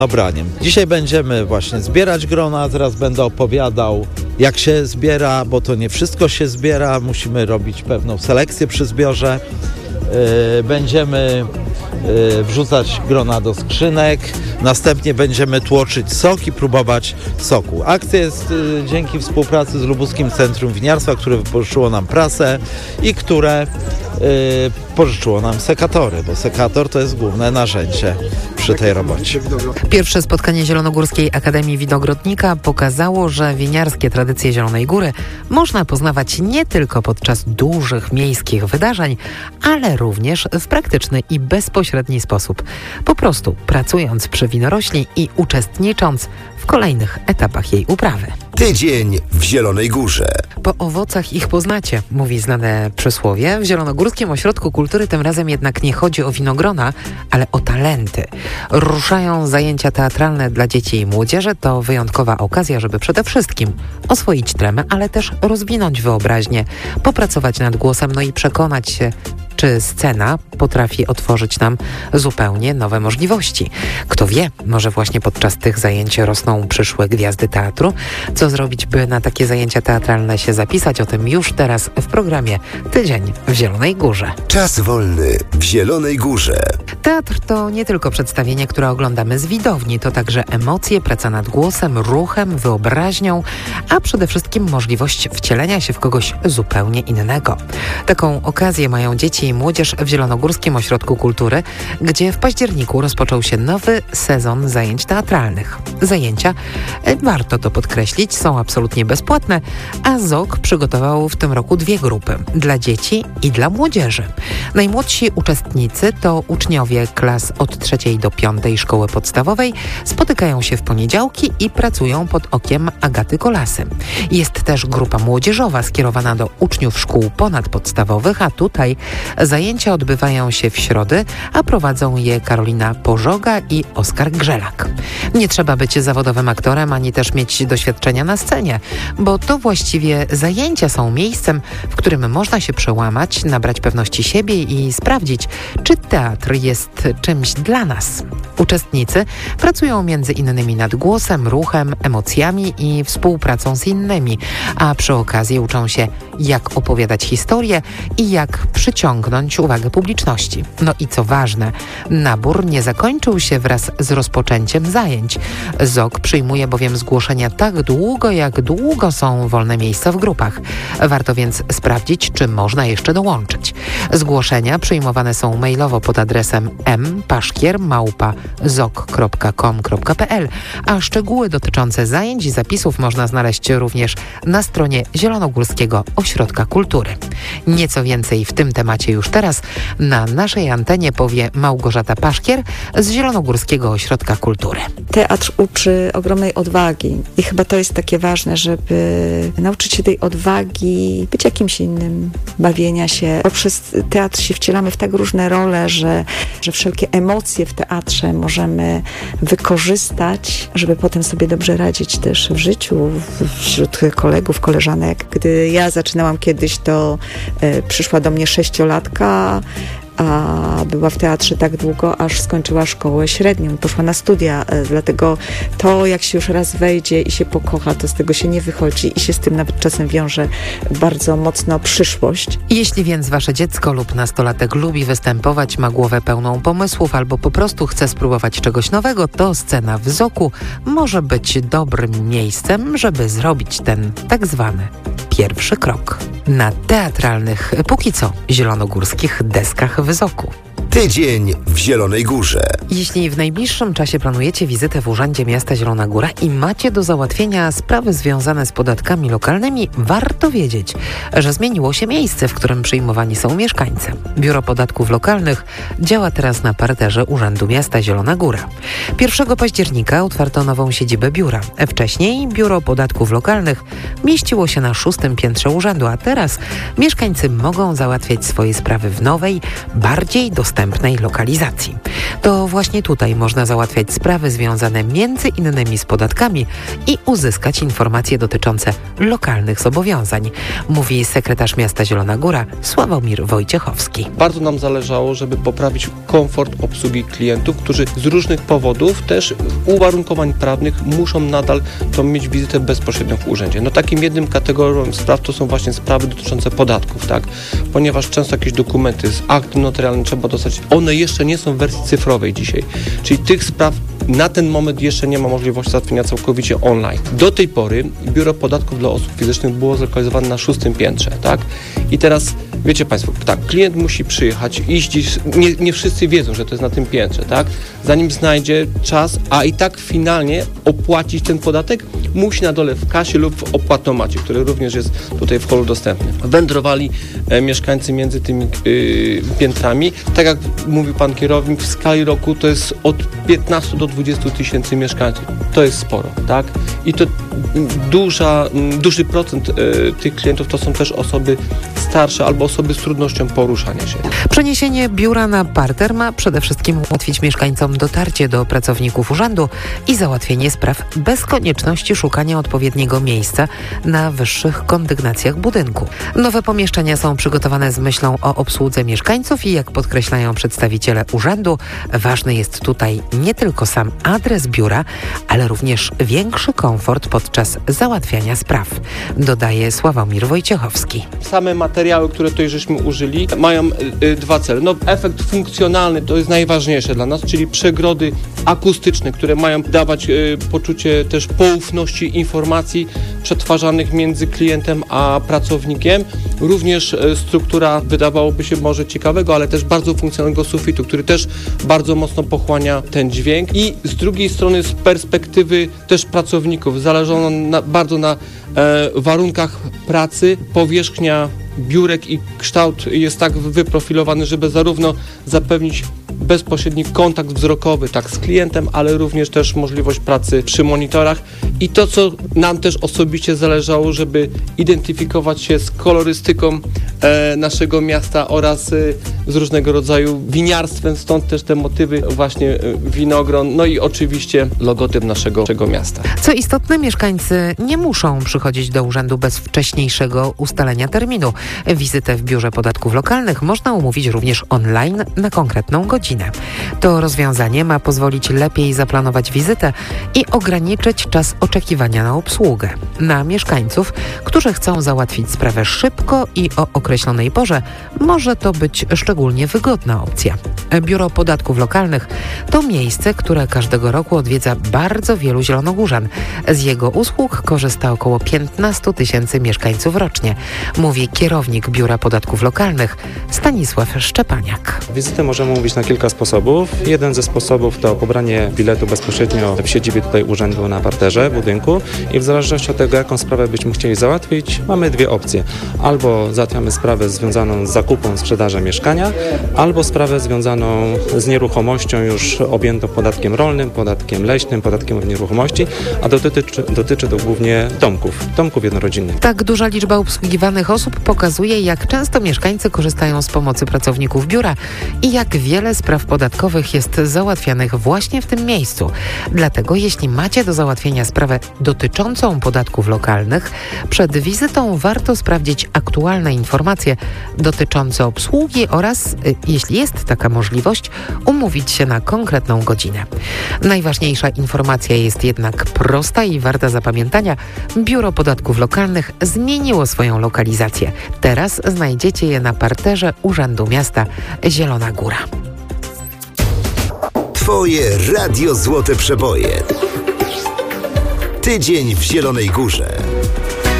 Obraniem. Dzisiaj będziemy właśnie zbierać grona, teraz będę opowiadał, jak się zbiera, bo to nie wszystko się zbiera, musimy robić pewną selekcję przy zbiorze. Będziemy wrzucać grona do skrzynek, następnie będziemy tłoczyć sok i próbować soku. Akcja jest dzięki współpracy z Lubuskim Centrum Winiarstwa, które wypożyczyło nam prasę i które pożyczyło nam sekatory, bo sekator to jest główne narzędzie przy tej robocie. Pierwsze spotkanie Zielonogórskiej Akademii Winogrodnika pokazało, że winiarskie tradycje Zielonej Góry można poznawać nie tylko podczas dużych miejskich wydarzeń, ale również w praktyczny i bezpośredni sposób. Po prostu pracując przy winorośli i uczestnicząc w kolejnych etapach jej uprawy. Tydzień w Zielonej Górze. Po owocach ich poznacie, mówi znane przysłowie. W Zielonogórskim Ośrodku Kultury tym razem jednak nie chodzi o winogrona, ale o talenty. Ruszają zajęcia teatralne dla dzieci i młodzieży. To wyjątkowa okazja, żeby przede wszystkim oswoić tremę, ale też rozwinąć wyobraźnię, popracować nad głosem, no i przekonać się, czy scena potrafi otworzyć nam zupełnie nowe możliwości. Kto wie, może właśnie podczas tych zajęć rosną przyszłe gwiazdy teatru. Co zrobić, by na takie zajęcia teatralne się zapisać? O tym już teraz w programie Tydzień w Zielonej Górze. Czas wolny w Zielonej Górze. Teatr to nie tylko przedstawienie, które oglądamy z widowni, to także emocje, praca nad głosem, ruchem, wyobraźnią, a przede wszystkim możliwość wcielenia się w kogoś zupełnie innego. Taką okazję mają dzieci i młodzież w Zielonogórskim Ośrodku Kultury, gdzie w październiku rozpoczął się nowy sezon zajęć teatralnych. Zajęcia, warto to podkreślić, są absolutnie bezpłatne, a ZOK przygotował w tym roku 2 grupy, dla dzieci i dla młodzieży. Najmłodsi uczestnicy to uczniowie klas od 3 do 5 szkoły podstawowej, spotykają się w poniedziałki i pracują pod okiem Agaty Kolasy. Jest też grupa młodzieżowa skierowana do uczniów szkół ponadpodstawowych, a tutaj zajęcia odbywają się w środy, a prowadzą je Karolina Pożoga i Oskar Grzelak. Nie trzeba być zawodowym aktorem, ani też mieć doświadczenia na scenie, bo to właściwie zajęcia są miejscem, w którym można się przełamać, nabrać pewności siebie i sprawdzić, czy teatr jest czymś dla nas. Uczestnicy pracują między innymi nad głosem, ruchem, emocjami i współpracą z innymi, a przy okazji uczą się, jak opowiadać historię i jak przyciągnąć uwagę publiczności. No i co ważne, nabór nie zakończył się wraz z rozpoczęciem zajęć. ZOK przyjmuje bowiem zgłoszenia tak długo, jak długo są wolne miejsca w grupach. Warto więc sprawdzić, czy można jeszcze dołączyć. Zgłoszenia przyjmowane są mailowo pod adresem mpaszkier@zok.com.pl, a szczegóły dotyczące zajęć i zapisów można znaleźć również na stronie Zielonogórskiego Ośrodka Kultury. Nieco więcej w tym temacie już teraz na naszej antenie powie Małgorzata Paszkier z Zielonogórskiego Ośrodka Kultury. Teatr uczy ogromnej odwagi i chyba to jest takie ważne, żeby nauczyć się tej odwagi, być jakimś innym, bawienia się. Poprzez teatr się wcielamy w tak różne role, że wszelkie emocje w teatrze możemy wykorzystać, żeby potem sobie dobrze radzić też w życiu, wśród kolegów, koleżanek. Gdy ja zaczynałam kiedyś, to przyszła do mnie 6-latka, a była w teatrze tak długo, aż skończyła szkołę średnią, poszła na studia, dlatego to, jak się już raz wejdzie i się pokocha, to z tego się nie wychodzi i się z tym nawet czasem wiąże bardzo mocno przyszłość. Jeśli więc wasze dziecko lub nastolatek lubi występować, ma głowę pełną pomysłów albo po prostu chce spróbować czegoś nowego, to scena w ZOK-u może być dobrym miejscem, żeby zrobić ten tak zwany pierwszy krok na teatralnych, póki co zielonogórskich deskach w ZOK-u. Tydzień w Zielonej Górze. Jeśli w najbliższym czasie planujecie wizytę w Urzędzie Miasta Zielona Góra i macie do załatwienia sprawy związane z podatkami lokalnymi, warto wiedzieć, że zmieniło się miejsce, w którym przyjmowani są mieszkańcy. Biuro Podatków Lokalnych działa teraz na parterze Urzędu Miasta Zielona Góra. 1 października otwarto nową siedzibę biura. Wcześniej Biuro Podatków Lokalnych mieściło się na 6. piętrze urzędu, a teraz mieszkańcy mogą załatwiać swoje sprawy w nowej, bardziej dostępnej dostępnej lokalizacji. To właśnie tutaj można załatwiać sprawy związane między innymi z podatkami i uzyskać informacje dotyczące lokalnych zobowiązań, mówi sekretarz miasta Zielona Góra Sławomir Wojciechowski. Bardzo nam zależało, żeby poprawić komfort obsługi klientów, którzy z różnych powodów, też uwarunkowań prawnych, muszą nadal mieć wizytę bezpośrednio w urzędzie. No takim jednym kategorią spraw to są właśnie sprawy dotyczące podatków, tak? Ponieważ często jakieś dokumenty z akty notarialne trzeba dostać, one jeszcze nie są w wersji cyfrowej dzisiaj, czyli tych spraw na ten moment jeszcze nie ma możliwości załatwienia całkowicie online. Do tej pory Biuro Podatków dla Osób Fizycznych było zlokalizowane na 6. piętrze, tak? I teraz, wiecie Państwo, tak, klient musi przyjechać, iść gdzieś, nie wszyscy wiedzą, że to jest na tym piętrze, tak? Zanim znajdzie czas, a i tak finalnie opłacić ten podatek, musi na dole w kasie lub w opłatomacie, który również jest tutaj w holu dostępny. Wędrowali mieszkańcy między tymi piętrami. Tak jak mówił Pan kierownik, w skali roku to jest od 15 do 20 tysięcy mieszkańców. To jest sporo, tak? I to duży procent tych klientów to są też osoby starsze albo osoby z trudnością poruszania się. Przeniesienie biura na parter ma przede wszystkim ułatwić mieszkańcom dotarcie do pracowników urzędu i załatwienie spraw bez konieczności szukania odpowiedniego miejsca na wyższych kondygnacjach budynku. Nowe pomieszczenia są przygotowane z myślą o obsłudze mieszkańców i jak podkreślają przedstawiciele urzędu, ważny jest tutaj nie tylko sam adres biura, ale również większy komfort podczas załatwiania spraw, dodaje Sławomir Wojciechowski. Same materiały, które tutaj żeśmy użyli, mają dwa cele. No, efekt funkcjonalny to jest najważniejsze dla nas, czyli przegrody akustyczne, które mają dawać poczucie też poufności informacji przetwarzanych między klientem a pracownikiem. Również struktura, wydawałoby się może ciekawego, ale też bardzo funkcjonalnego sufitu, który też bardzo mocno pochłania ten dźwięk. I z drugiej strony z perspektywy też pracowników zależało bardzo na warunkach pracy, powierzchnia biurek i kształt jest tak wyprofilowany, żeby zarówno zapewnić bezpośredni kontakt wzrokowy tak z klientem, ale również też możliwość pracy przy monitorach i to, co nam też osobiście zależało, żeby identyfikować się z kolorystyką naszego miasta oraz z różnego rodzaju winiarstwem, stąd też te motywy właśnie winogron, no i oczywiście logotyp naszego miasta. Co istotne, mieszkańcy nie muszą przychodzić do urzędu bez wcześniejszego ustalenia terminu. Wizytę w Biurze Podatków Lokalnych można umówić również online na konkretną godzinę. To rozwiązanie ma pozwolić lepiej zaplanować wizytę i ograniczyć czas oczekiwania na obsługę. Na mieszkańców, którzy chcą załatwić sprawę szybko i o określonej porze, może to być szczególnie wygodna opcja. Biuro Podatków Lokalnych to miejsce, które każdego roku odwiedza bardzo wielu zielonogórzan. Z jego usług korzysta około 15 tysięcy mieszkańców rocznie, mówi kierownik Biura Podatków Lokalnych Stanisław Szczepaniak. Wizytę możemy umówić na kilka sposobów. Jeden ze sposobów to pobranie biletu bezpośrednio w siedzibie tutaj urzędu na parterze budynku i w zależności od tego, jaką sprawę byśmy chcieli załatwić, mamy dwie opcje. Albo załatwiamy sprawę związaną z zakupem, sprzedażą mieszkania, albo sprawę związaną z nieruchomością już objętą podatkiem rolnym, podatkiem leśnym, podatkiem od nieruchomości, a dotyczy to głównie domków jednorodzinnych. Tak duża liczba obsługiwanych osób pokazuje, jak często mieszkańcy korzystają z pomocy pracowników biura i jak wiele spraw podatkowych jest załatwianych właśnie w tym miejscu. Dlatego jeśli macie do załatwienia sprawę dotyczącą podatków lokalnych, przed wizytą warto sprawdzić aktualne informacje dotyczące obsługi oraz, jeśli jest taka możliwość, umówić się na konkretną godzinę. Najważniejsza informacja jest jednak prosta i warta zapamiętania. Biuro Podatków Lokalnych zmieniło swoją lokalizację. Teraz znajdziecie je na parterze Urzędu Miasta Zielona Góra. Twoje Radio Złote Przeboje. Tydzień w Zielonej Górze.